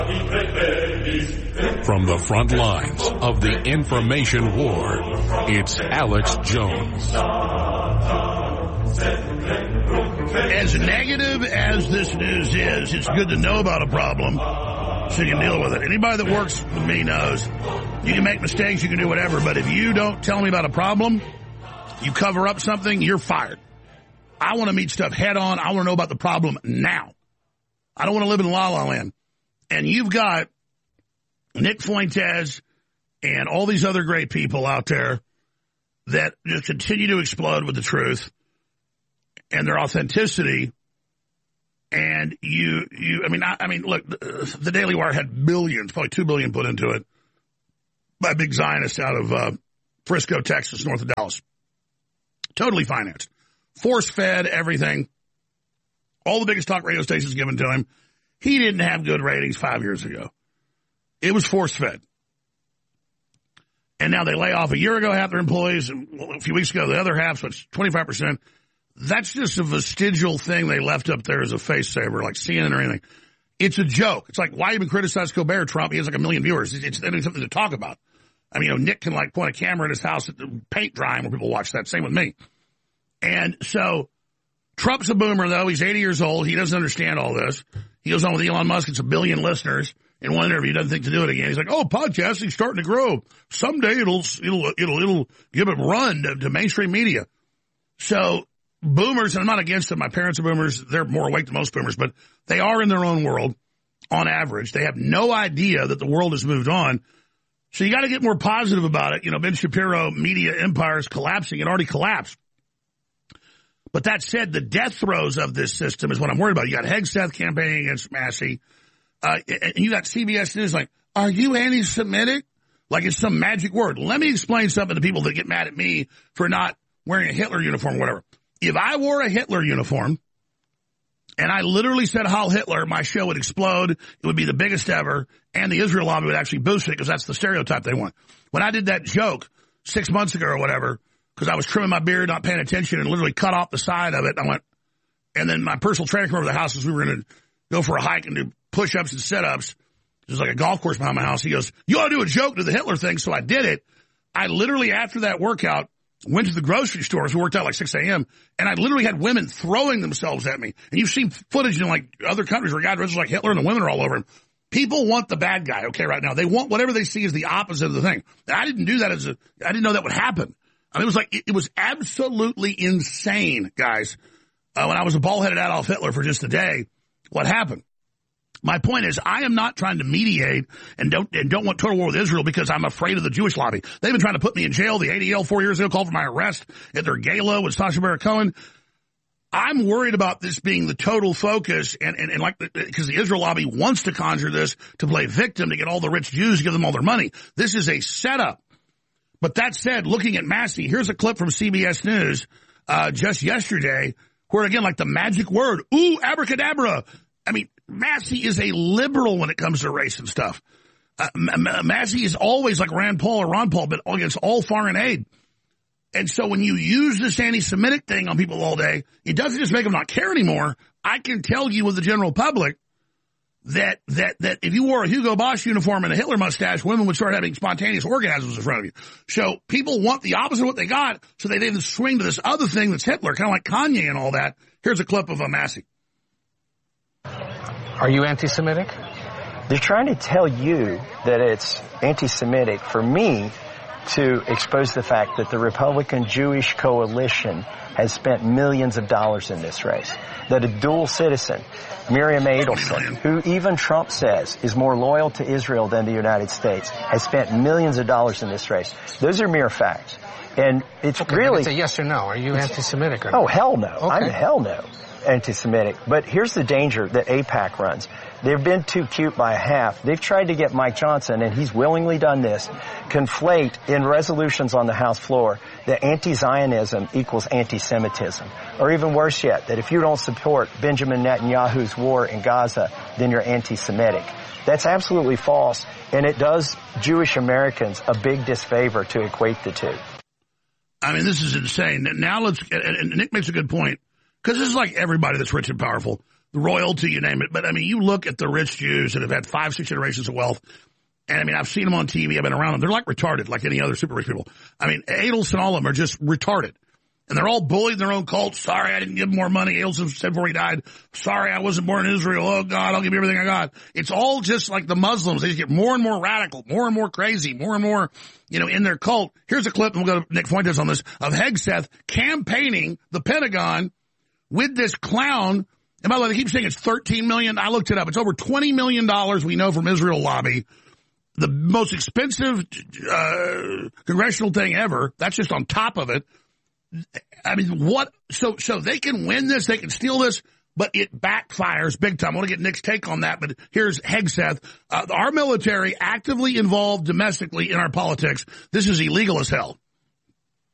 From the front lines of the information war, it's Alex Jones. As negative as this news is, it's good to know about a problem so you can deal with it. Anybody that works with me knows you can make mistakes, you can do whatever, but if you don't tell me about a problem, you cover up something, you're fired. I want to meet stuff head on. I want to know about the problem now. I don't want to live in La La Land. And you've got Nick Fuentes and all these other great people out there that just continue to explode with the truth and their authenticity. And I mean, look, the Daily Wire had billions, probably $2 billion put into it by big Zionists out of Frisco, Texas, north of Dallas. Totally financed. Force-fed, everything. All the biggest talk radio stations given to him. He didn't have good ratings 5 years ago. It was force-fed. And now they lay off a year ago half their employees, and a few weeks ago the other half, so it's 25%. That's just a vestigial thing they left up there as a face saver, like CNN or anything. It's a joke. It's like, why even criticize Colbert, Trump? He has like 1 million viewers. It's something to talk about. I mean, Nick can like point a camera at his house at the paint drying where people watch that. Same with me. And so Trump's a boomer, though. He's 80 years old. He doesn't understand all this. He goes on with Elon Musk. It's 1 billion listeners. In one interview, he doesn't think to do it again. He's like, "Oh, podcasting's starting to grow. Someday it'll give a run to mainstream media." So boomers, and I'm not against them. My parents are boomers. They're more awake than most boomers, but they are in their own world on average. They have no idea that the world has moved on. So you got to get more positive about it. Ben Shapiro, media empire is collapsing. It already collapsed. But that said, the death throes of this system is what I'm worried about. You got Hegseth campaigning against Massey. And you got CBS News like, are you anti-Semitic? Like it's some magic word. Let me explain something to people that get mad at me for not wearing a Hitler uniform or whatever. If I wore a Hitler uniform and I literally said Heil Hitler, my show would explode. It would be the biggest ever. And the Israel lobby would actually boost it because that's the stereotype they want. When I did that joke 6 months ago or whatever, because I was trimming my beard, not paying attention, and literally cut off the side of it, I went, and then my personal trainer came over to the house as we were going to go for a hike and do push-ups and sit-ups. There's like a golf course behind my house. He goes, "You ought to do a joke to the Hitler thing." So I did it. I literally, after that workout, went to the grocery stores. We worked out like 6 a.m. And I literally had women throwing themselves at me. And you've seen footage in like other countries where guys dressed like Hitler and the women are all over him. People want the bad guy, okay, right now. They want whatever they see as the opposite of the thing. And I didn't do that I didn't know that would happen. I mean, it was absolutely insane, guys. When I was a bald-headed Adolf Hitler for just a day, what happened? My point is, I am not trying to mediate and don't want total war with Israel because I'm afraid of the Jewish lobby. They've been trying to put me in jail. The ADL 4 years ago called for my arrest at their gala with Sacha Baron Cohen. I'm worried about this being the total focus and like, because the Israel lobby wants to conjure this to play victim to get all the rich Jews to give them all their money. This is a setup. But that said, looking at Massey, here's a clip from CBS News just yesterday where, again, like the magic word, ooh, abracadabra. I mean, Massey is a liberal when it comes to race and stuff. Massey is always like Rand Paul or Ron Paul, but against all foreign aid. And so when you use this anti-Semitic thing on people all day, it doesn't just make them not care anymore. I can tell you with the general public that if you wore a Hugo Boss uniform and a Hitler mustache, women would start having spontaneous orgasms in front of you. So people want the opposite of what they got, so they then swing to this other thing that's Hitler, kind of like Kanye and all that. Here's a clip of Massey. Are you anti-Semitic? They're trying to tell you that it's anti-Semitic for me to expose the fact that the Republican-Jewish coalition has spent millions of dollars in this race. That a dual citizen, Miriam Adelson, who even Trump says is more loyal to Israel than the United States, has spent millions of dollars in this race. Those are mere facts. And it's really... It's a yes or no. Are you anti-Semitic or not? Oh, hell no. Okay. I'm hell no anti-Semitic. But here's the danger that AIPAC runs. They've been too cute by a half. They've tried to get Mike Johnson, and he's willingly done this, conflate in resolutions on the House floor that anti-Zionism equals anti-Semitism. Or even worse yet, that if you don't support Benjamin Netanyahu's war in Gaza, then you're anti-Semitic. That's absolutely false, and it does Jewish Americans a big disfavor to equate the two. I mean, this is insane. Now and Nick makes a good point, because this is like everybody that's rich and powerful. the royalty, you name it. But, I mean, you look at the rich Jews that have had 5-6 generations of wealth, and, I mean, I've seen them on TV. I've been around them. They're like retarded, like any other super rich people. I mean, Adelson, all of them are just retarded. And they're all bullied in their own cult. Sorry, I didn't give him more money. Adelson said before he died, sorry, I wasn't born in Israel. Oh, God, I'll give you everything I got. It's all just like the Muslims. They just get more and more radical, more and more crazy, more and more, in their cult. Here's a clip, and we'll go to Nick Fuentes on this, of Hegseth campaigning the Pentagon with this clown. And by the way, they keep saying it's $13 million. I looked it up. It's over $20 million we know from Israel Lobby. The most expensive congressional thing ever. That's just on top of it. I mean, what? So they can win this, they can steal this, but it backfires big time. I want to get Nick's take on that, but here's Hegseth. Our military actively involved domestically in our politics. This is illegal as hell.